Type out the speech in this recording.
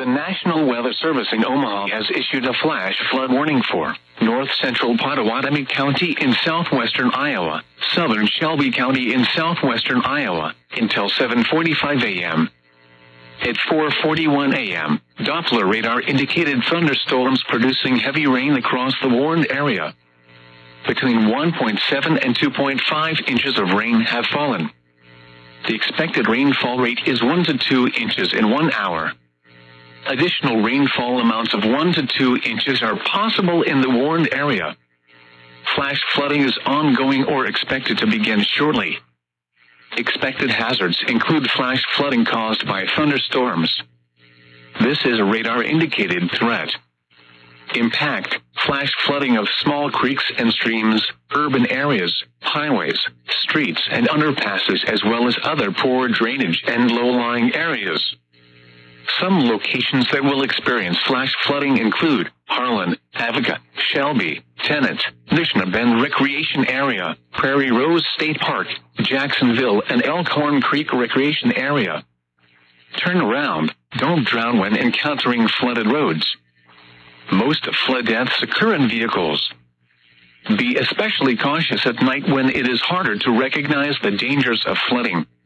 The National Weather Service in Omaha has issued a flash flood warning for north-central Pottawatomie County in southwestern Iowa, southern Shelby County in southwestern Iowa, until 7:45 a.m. At 4:41 a.m., Doppler radar indicated thunderstorms producing heavy rain across the warned area. Between 1.7 and 2.5 inches of rain have fallen. The expected rainfall rate is 1 to 2 inches in 1 hour. Additional rainfall amounts of 1 to 2 inches are possible in the warned area. Flash flooding is ongoing or expected to begin shortly. Expected hazards include flash flooding caused by thunderstorms. This is a radar-indicated threat. Impact: flash flooding of small creeks and streams, urban areas, highways, streets, and underpasses, as well as other poor drainage and low-lying areas. Some locations that will experience flash flooding include Harlan, Avoca, Shelby, Tennant, Mishna Bend Recreation Area, Prairie Rose State Park, Jacksonville, and Elkhorn Creek Recreation Area. Turn around. Don't drown when encountering flooded roads. Most flood deaths occur in vehicles. Be especially cautious at night when it is harder to recognize the dangers of flooding.